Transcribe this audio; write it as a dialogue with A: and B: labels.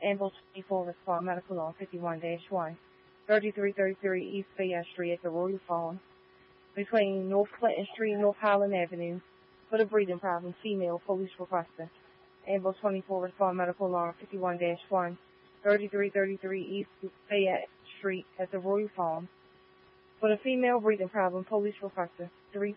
A: Ambulance 24 respond medical on 51-1, 3333 East Fayette Street at the Royal Farm, between North Clinton Street and North Highland Avenue, for the breathing problem, female, police requested. Ambulance 24 respond medical alarm 51-1, 3333 East Fayette Street at the Royal Farm, for the female breathing problem, police requested. 3